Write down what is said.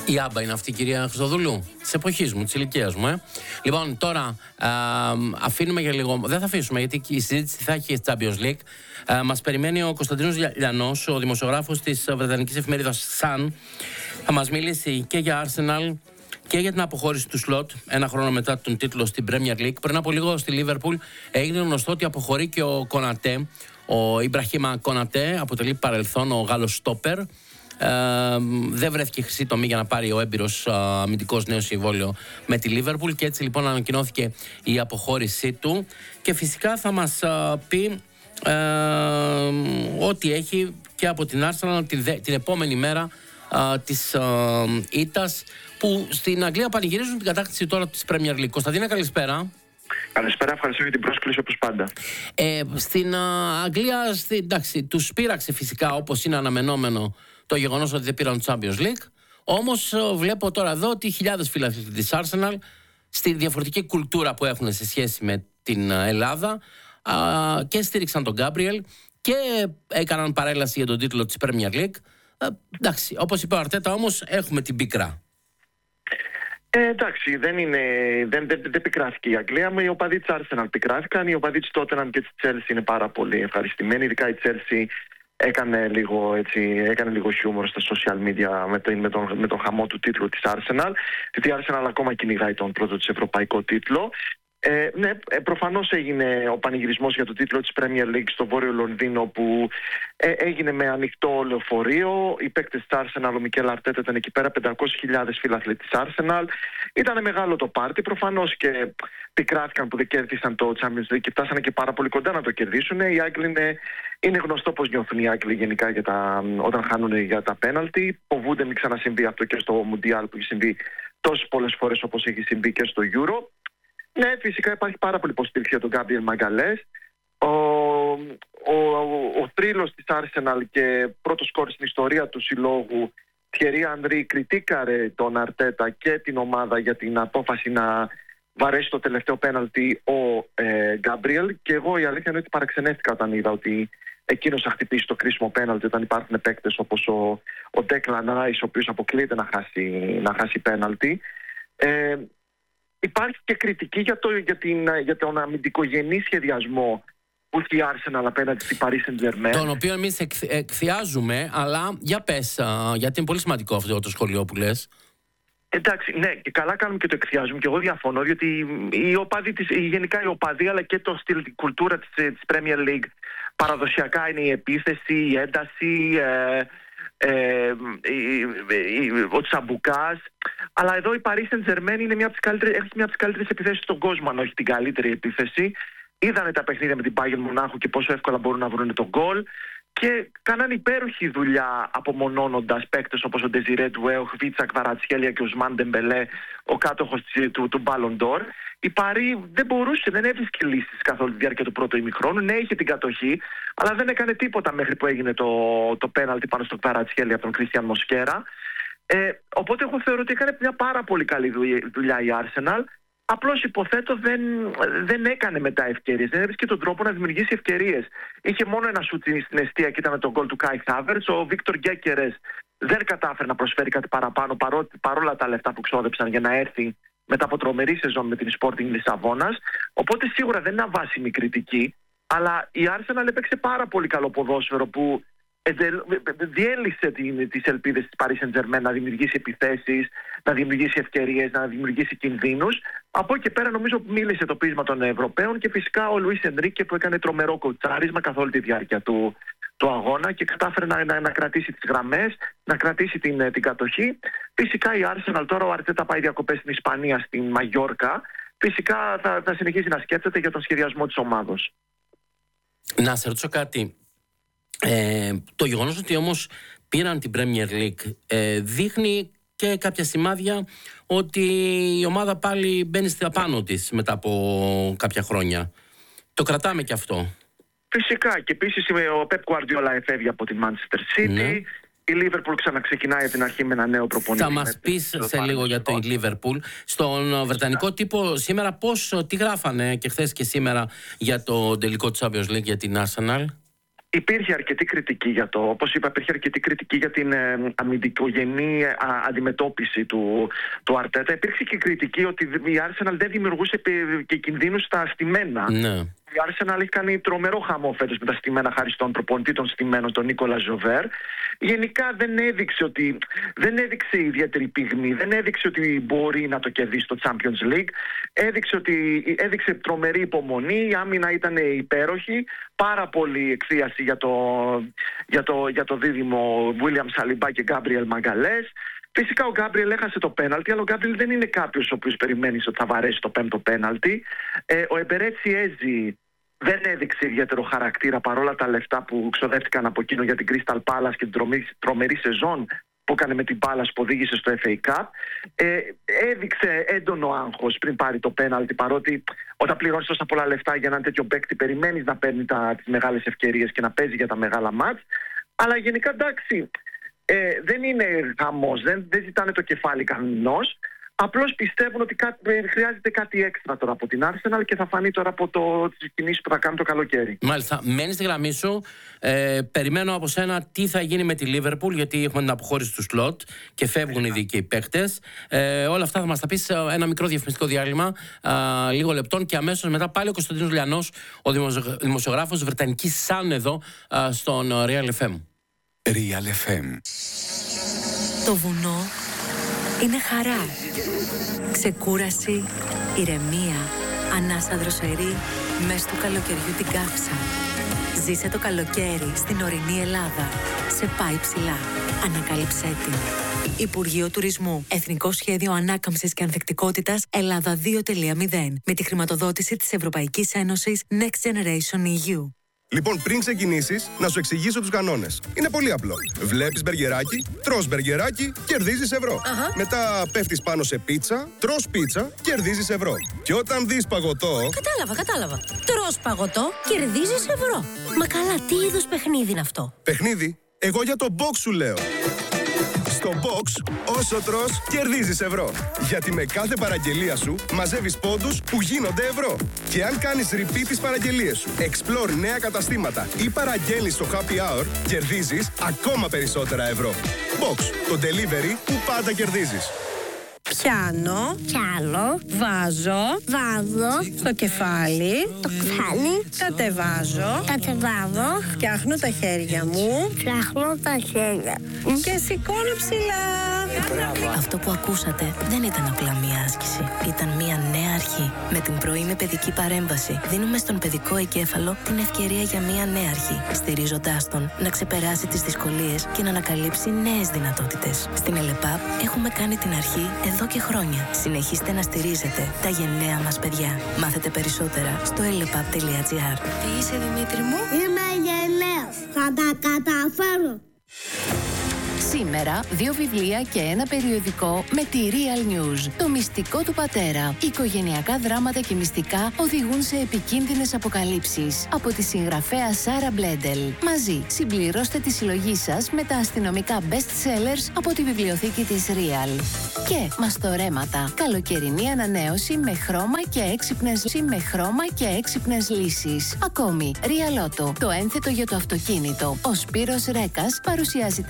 Η Άμπα είναι αυτή, κυρία Χριστοδουλού, της εποχής μου, της ηλικίας μου. Λοιπόν, τώρα αφήνουμε για λίγο. Δεν θα αφήσουμε, γιατί η συζήτηση θα έχει Champions League. Μας περιμένει ο Κωνσταντίνος Λιανός, ο δημοσιογράφος της βρετανικής εφημερίδας Sun. Θα μας μιλήσει και για Arsenal και για την αποχώρηση του Σλότ ένα χρόνο μετά τον τίτλο στην Premier League. Πριν από λίγο στη Liverpool έγινε γνωστό ότι αποχωρεί και ο Κονατέ. Ο Ιμπραχίμα Κονατέ αποτελεί παρελθόν ο Γάλλος στόπερ. Δεν βρέθηκε χρυσή τομή για να πάρει ο έμπειρος αμυντικός νέο συμβόλαιο με τη Liverpool, και έτσι λοιπόν ανακοινώθηκε η αποχώρησή του, και φυσικά θα μας πει ό,τι έχει και από την Arsenal την επόμενη μέρα της ήττας, που στην Αγγλία πανηγυρίζουν την κατάκτηση τώρα της Premier League. Κωνσταντίνα, καλησπέρα. Καλησπέρα, ευχαριστώ για την πρόσκληση όπως πάντα. Στην Αγγλία, εντάξει, τους πείραξε φυσικά, όπως είναι αναμενόμενο, το γεγονός ότι δεν πήραν το Champions League. Όμως βλέπω τώρα εδώ ότι χιλιάδες φίλαθλοι της Arsenal, στη διαφορετική κουλτούρα που έχουν σε σχέση με την Ελλάδα, και στήριξαν τον Γκάμπριελ και έκαναν παρέλαση για τον τίτλο της Premier League. Εντάξει, όπως είπε ο Αρτέτα, όμως έχουμε την πίκρα. Εντάξει, δεν πικράθηκε η Αγγλία. Οι οπαδοί της Arsenal πικράφηκαν. Οι οπαδοί της Tottenham και της Chelsea είναι πάρα πολύ ευχαριστημένοι. Ειδικά η Chelsea έκανε λίγο χιούμορ στα social media με τον χαμό του τίτλου της Arsenal. Γιατί η Arsenal ακόμα κυνηγάει τον πρώτο της ευρωπαϊκό τίτλο. Ναι, προφανώς έγινε ο πανηγυρισμός για τον τίτλο της Premier League στο Βόρειο Λονδίνο, που έγινε με ανοιχτό λεωφορείο. Οι παίκτες της Arsenal, ο Μικέλ Αρτέτα ήταν εκεί πέρα, 500.000 φίλαθλοι της Arsenal. Ήταν μεγάλο το πάρτι, προφανώς και πικράθηκαν που δεν κέρδισαν το Champions League και φτάσανε και πάρα πολύ κοντά να το κερδίσουν. Οι Άγγλοι είναι γνωστό πώς νιώθουν οι Άγγλοι γενικά όταν χάνουν για τα πέναλτι. Φοβούνται μην ξανασυμβεί αυτό και στο Μουντιάλ, που έχει συμβεί τόσες πολλές φορές όπως έχει συμβεί και στο Euro. Ναι, φυσικά υπάρχει πάρα πολύ υποστήριξη για τον Γκάμπριελ Μαγκαλές. Ο θρύλος της Arsenal και πρώτος σκόρ στην ιστορία του συλλόγου, Thierry Henry, κριτήκαρε τον Αρτέτα και την ομάδα για την απόφαση να βαρέσει το τελευταίο πέναλτι ο Γκάμπριελ. Και εγώ η αλήθεια είναι ότι παραξενεύτηκα όταν είδα ότι εκείνος θα χτυπήσει το κρίσιμο πέναλτι, όταν υπάρχουν παίκτες όπως ο Declan Rice, ο οποίος αποκλείεται να χάσει πέναλτι. Υπάρχει και κριτική για τον αμυντικογενή σχεδιασμό που έχει η Arsenal απέναντι στη Paris Saint-Germain. Τον οποίο εμείς εκθιάζουμε, αλλά για πες, γιατί είναι πολύ σημαντικό αυτό το σχολείο που λες. Εντάξει, ναι, και καλά κάνουμε και το εκθιάζουμε, και εγώ διαφωνώ, διότι γενικά οι οπαδοί, αλλά και το στυλ, η κουλτούρα της Premier League παραδοσιακά είναι η επίθεση, η ένταση, ο Τσαμπουκάς. Αλλά εδώ η Paris Saint-Germain έχει μια από τις καλύτερες επιθέσεις στον κόσμο, αν όχι την καλύτερη επίθεση. Είδανε τα παιχνίδια με την Bayern Μονάχου και πόσο εύκολα μπορούν να βρουν τον γκολ, και κάνανε υπέροχη δουλειά απομονώνοντας παίκτες όπως ο Ντεζιρέ Ντουέ, ο Χβίτσα Κβαρατσχέλια και ο Ουσμάν Ντεμπελέ, ο κάτοχος του Ballon d'Or. Η Παρί δεν έβρισκε λύσεις καθ' όλη τη διάρκεια του πρώτου ημιχρόνου. Ναι, είχε την κατοχή, αλλά δεν έκανε τίποτα μέχρι που έγινε το πέναλτι πάνω στο Κβαρατσχέλια από τον Κρίστιαν Μοσκέρα. Οπότε εγώ θεωρώ ότι έκανε μια πάρα πολύ καλή δουλειά η Arsenal. Απλώς υποθέτω δεν έκανε μετά ευκαιρίες. Δεν έβρισκε τον τρόπο να δημιουργήσει ευκαιρίες. Είχε μόνο ένα σουτ στην εστία και ήταν το γκολ του Κάι Χάβερτς. Ο Βίκτορ Γκέκερες δεν κατάφερε να προσφέρει κάτι παραπάνω, παρόλα τα λεφτά που ξόδεψαν για να έρθει μετά από τρομερή σεζόν με την Sporting Λισαβόνας. Οπότε σίγουρα δεν είναι αβάσιμη κριτική. Αλλά η Arsenal έπαιξε πάρα πολύ καλό ποδόσφαιρο, που διέλυσε τις ελπίδες της Paris Saint-Germain να δημιουργήσει επιθέσεις, να δημιουργήσει ευκαιρίες, να δημιουργήσει κινδύνους. Από εκεί πέρα νομίζω μίλησε το πείσμα των Ευρωπαίων, και φυσικά ο Λουίς Ενρίκε, που έκανε τρομερό κοουτσάρισμα καθ' όλη τη διάρκεια του αγώνα και κατάφερε να κρατήσει τις γραμμές, να κρατήσει την κατοχή. Φυσικά η Arsenal τώρα, ο Αρτέτα πάει διακοπές στην Ισπανία, στην Μαγιόρκα. Φυσικά θα συνεχίσει να σκέφτεται για τον σχεδιασμό της ομάδος. Να σε ρωτήσω κάτι. Το γεγονός ότι όμως πήραν την Premier League δείχνει και κάποια σημάδια ότι η ομάδα πάλι μπαίνει στα πάνω της μετά από κάποια χρόνια. Το κρατάμε και αυτό. Φυσικά, και επίσης ο Pep Guardiola εφεύγει από τη Manchester City. Ναι. Η Liverpool ξαναξεκινάει από την αρχή με ένα νέο προπονητή. Θα μας πεις σε λίγο για το Liverpool. Στον βρετανικό τύπο σήμερα τι γράφανε και χθες και σήμερα για το τελικό του Champions League για την Arsenal? Υπήρχε αρκετή κριτική για το, όπως είπα, υπήρχε αρκετή κριτική για την αμυντικογενή αντιμετώπιση του Αρτέτα. Υπήρξε και κριτική ότι η Arsenal δεν δημιουργούσε και κινδύνους στα στημένα. Ναι. Η Arsenal έχει κάνει τρομερό χαμό φέτος με τα στημένα χάρη στον προπονητή των στημένων, τον Νίκολα Ζοβέρ. Γενικά δεν έδειξε ιδιαίτερη πυγμή, δεν έδειξε ότι μπορεί να το κερδίσει το Champions League. Έδειξε τρομερή υπομονή, η άμυνα ήταν υπέροχη, πάρα πολύ εκθίαση για το δίδυμο William Saliba και Gabriel Magalhaes. Φυσικά ο Γκάμπριελ έχασε το πέναλτι, αλλά ο Γκάμπριελ δεν είναι κάποιος ο οποίος περιμένεις ότι θα βαρέσει το πέμπτο πέναλτι. Ο Εμπερέτσι Έζη δεν έδειξε ιδιαίτερο χαρακτήρα παρόλα τα λεφτά που ξοδεύτηκαν από εκείνο για την Crystal Palace και την τρομερή σεζόν που έκανε με την Palace που οδήγησε στο FA Cup. Έδειξε έντονο άγχος πριν πάρει το πέναλτι, παρότι όταν πληρώνεις τόσα πολλά λεφτά για έναν τέτοιο παίκτη περιμένεις να παίρνει τις μεγάλες ευκαιρίες και να παίζει για τα μεγάλα μάτς. Αλλά γενικά εντάξει, δεν είναι χαμός, δεν ζητάνε το κεφάλι κανενός. Απλώς πιστεύουν ότι χρειάζεται κάτι έξτρα τώρα από την Arsenal και θα φανεί τώρα από τις κινήσεις που θα κάνουν το καλοκαίρι. Μάλιστα. Μένει στη γραμμή σου. Περιμένω από σένα τι θα γίνει με τη Liverpool, γιατί έχουμε την αποχώρηση του σλότ και φεύγουν οι δικοί παίκτες. Όλα αυτά θα μας τα πεις σε ένα μικρό διαφημιστικό διάλειμμα, λίγο λεπτών, και αμέσως μετά πάλι ο Κωνσταντίνος Λιανός, ο δημοσιογράφος βρετανικής Sun εδώ στον Real FM. Real FM. Το βουνό είναι χαρά, ξεκούραση, ηρεμία, ανάσα δροσερή, μες του καλοκαιριού την καύσα. Ζήσε το καλοκαίρι στην ορεινή Ελλάδα. Σε πάει ψηλά. Ανακάλυψέ την. Υπουργείο Τουρισμού. Εθνικό Σχέδιο Ανάκαμψης και Ανθεκτικότητας Ελλάδα 2.0. Με τη χρηματοδότηση της Ευρωπαϊκής Ένωσης Next Generation EU. Λοιπόν, πριν ξεκινήσεις, να σου εξηγήσω τους κανόνες. Είναι πολύ απλό. Βλέπεις μπεργκεράκι, τρως μπεργκεράκι, κερδίζεις ευρώ. Μετά πέφτεις πάνω σε πίτσα, τρως πίτσα, κερδίζεις ευρώ. Και όταν δεις παγωτό... Κατάλαβα. Τρως παγωτό, κερδίζεις ευρώ. Μα καλά, τι είδους παιχνίδι είναι αυτό? Παιχνίδι? Εγώ για το box σου λέω. Στο box, όσο τρως, κερδίζεις ευρώ. Γιατί με κάθε παραγγελία σου μαζεύεις πόντους που γίνονται ευρώ. Και αν κάνεις repeat τις παραγγελίες σου, explore νέα καταστήματα ή παραγγέλνεις στο happy hour, κερδίζεις ακόμα περισσότερα ευρώ. Box, το delivery που πάντα κερδίζεις. Πιάνω. Βάζω. Στο κεφάλι. Κατεβάζω. Φτιάχνω τα χέρια μου. Και σηκώνω ψηλά. Αυτό που ακούσατε δεν ήταν απλά μία άσκηση. Ήταν μία νέα αρχή. Με την πρωινή παιδική παρέμβαση δίνουμε στον παιδικό εγκέφαλο την ευκαιρία για μία νέα αρχή, στηρίζοντάς τον να ξεπεράσει τις δυσκολίες και να ανακαλύψει νέες δυνατότητες. Στην ΕΛΕΠΑΠ έχουμε κάνει την αρχή εδώ και χρόνια. Συνεχίστε να στηρίζετε τα γενναία μας παιδιά. Μάθετε περισσότερα στο elepap.gr. Τι είσαι, Δημήτρη μου? Είμαι γενναίος. Θα τα καταφέρω. Σήμερα 2 βιβλία και 1 περιοδικό με τη Real News. Το μυστικό του πατέρα. Οικογενειακά δράματα και μυστικά οδηγούν σε επικίνδυνες αποκαλύψεις. Από τη συγγραφέα Σάρα Μπλέντελ. Μαζί συμπληρώστε τη συλλογή σας με τα αστυνομικά best sellers από τη βιβλιοθήκη της Real. Και μαστορέματα. Καλοκαιρινή ανανέωση με χρώμα και έξυπνες λύσεις. Ακόμη, Real Auto. Το ένθετο για το αυτοκίνητο. Ο Σπύρος Ρέκας παρουσιάζει